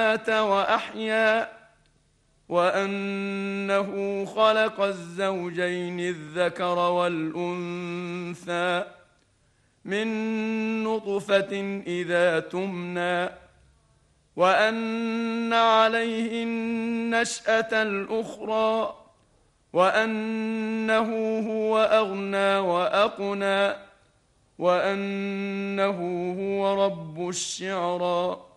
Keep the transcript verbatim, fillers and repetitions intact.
وأمات وأحيا وأنه خلق الزوجين الذكر والأنثى من نطفة إذا تمنى وأن عليه النشأة الأخرى وأنه هو أغنى وأقنى وأنه هو رب الشعرى.